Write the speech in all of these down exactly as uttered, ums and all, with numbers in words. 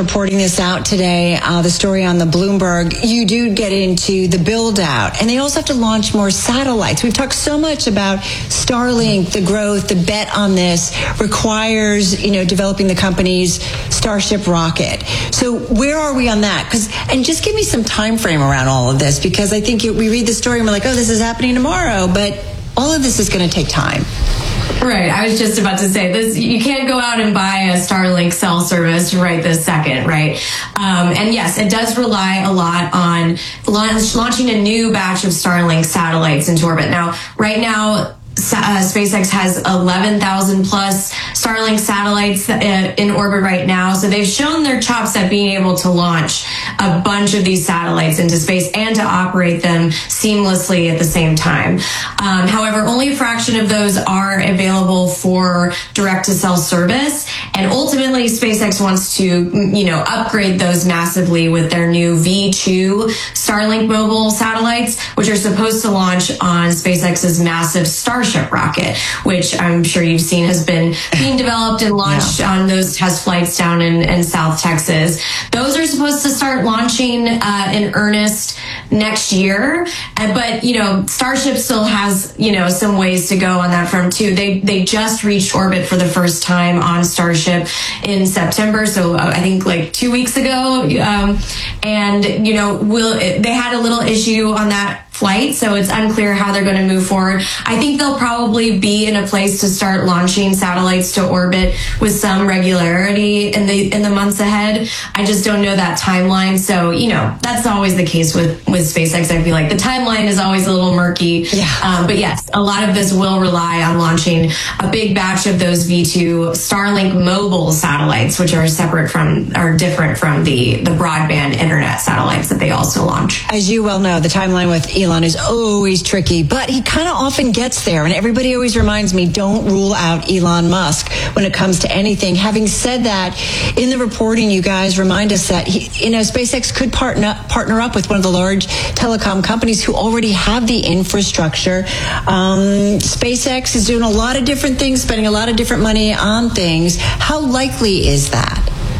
reporting this out today, uh, the story on the Bloomberg. You do get into the build out, and they also have to launch more satellites. We've talked so much about Starlink, the growth, the bet on this requires, you know, developing the company's Starship rocket. So where are we on that? Because, and just give me some time frame around all of this, because I think we read the story and we're like, oh, this is happening tomorrow, but all of this is going to take time. Right. I was just about to say this. You can't go out and buy a Starlink cell service right this second, right? Um, and yes, it does rely a lot on launch, launching a new batch of Starlink satellites into orbit. Now, right now, Uh, SpaceX has eleven thousand plus Starlink satellites uh, in orbit right now. So they've shown their chops at being able to launch a bunch of these satellites into space and to operate them seamlessly at the same time. Um, however, only a fraction of those are available for direct-to-cell service. And ultimately, SpaceX wants to, you know, upgrade those massively with their new V two Starlink mobile satellites, which are supposed to launch on SpaceX's massive Starship rocket, which I'm sure you've seen has been being developed and launched yeah. on those test flights down in, in South Texas. Those are supposed to start launching uh, in earnest next year. Uh, but, you know, Starship still has, you know, some ways to go on that front too. They, they just reached orbit for the first time on Starship in September. So uh, I think like two weeks ago. Um, and, you know, will they had a little issue on that flight, so it's unclear how they're going to move forward. I think they'll probably be in a place to start launching satellites to orbit with some regularity in the in the months ahead. I just don't know that timeline. So, you know, that's always the case with, with SpaceX. I feel like the timeline is always a little murky. Yeah. Um, but yes, a lot of this will rely on launching a big batch of those V two Starlink mobile satellites, which are separate from, are different from the, the broadband internet satellites that they also launch. As you well know, the timeline with Elon is always tricky, but he kind of often gets there. And everybody always reminds me, don't rule out Elon Musk when it comes to anything. Having said that, in the reporting, you guys remind us that, he, you know, SpaceX could partner, partner up with one of the large telecom companies who already have the infrastructure. Um, SpaceX is doing a lot of different things, spending a lot of different money on things. How likely is that?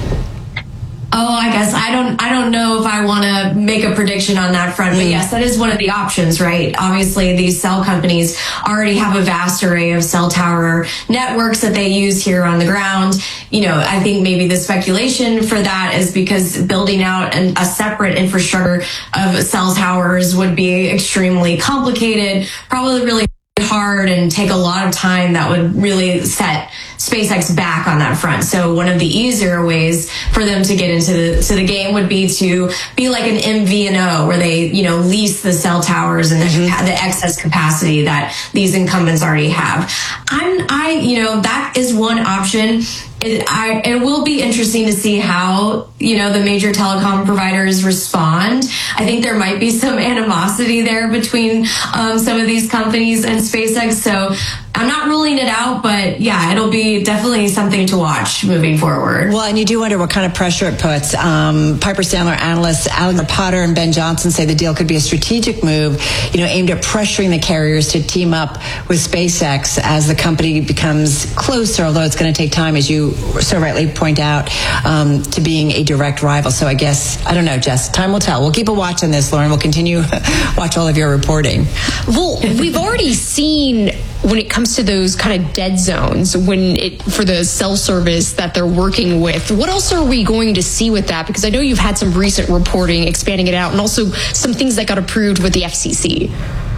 Oh, I guess I don't I don't know if I want to make a prediction on that front. But yes, that is one of the options, right? Obviously, these cell companies already have a vast array of cell tower networks that they use here on the ground. You know, I think maybe the speculation for that is because building out an, a separate infrastructure of cell towers would be extremely complicated, probably really hard and take a lot of time that would really set SpaceX back on that front. So one of the easier ways for them to get into the to the game would be to be like an M V N O, where they, you know, lease the cell towers and the, mm-hmm. the excess capacity that these incumbents already have. I'm, I, you know, that is one option. It, I, it will be interesting to see how, you know, the major telecom providers respond. I think there might be some animosity there between um, some of these companies and SpaceX. So I'm not ruling it out, but yeah, it'll be definitely something to watch moving forward. Well, and you do wonder what kind of pressure it puts. Um, Piper Sandler analysts Alexander Potter and Ben Johnson say the deal could be a strategic move, you know, aimed at pressuring the carriers to team up with SpaceX as the company becomes closer, although it's going to take time, as you so rightly point out, um, to being a direct rival. So I guess, I don't know, Jess, time will tell. We'll keep a watch on this, Lauren. We'll continue watch all of your reporting. Well, we've already seen when it comes to those kind of dead zones, when it for the cell service that they're working with, what else are we going to see with that? Because I know you've had some recent reporting expanding it out, and also some things that got approved with the F C C.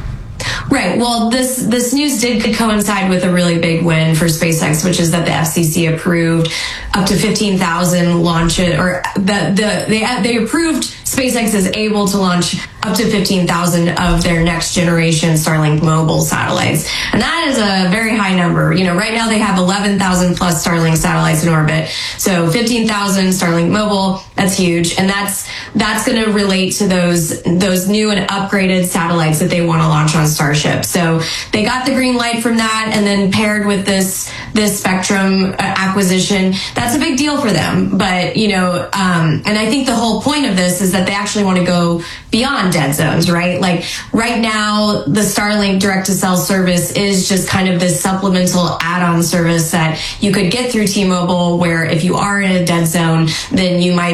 Right. Well, this this news did coincide with a really big win for SpaceX, which is that the F C C approved up to fifteen thousand launches, or the the they they approved SpaceX is able to launch up to fifteen thousand of their next generation Starlink mobile satellites. And that is a very high number. You know, right now they have eleven thousand plus Starlink satellites in orbit. So fifteen thousand Starlink mobile, that's huge. And that's that's going to relate to those those new and upgraded satellites that they want to launch on Starship. So they got the green light from that, and then paired with this this Spectrum acquisition, that's a big deal for them. But, you know, um, and I think the whole point of this is that they actually want to go beyond dead zones, right? Like right now, the Starlink direct-to-cell service is just kind of this supplemental add-on service that you could get through T-Mobile, where if you are in a dead zone, then you might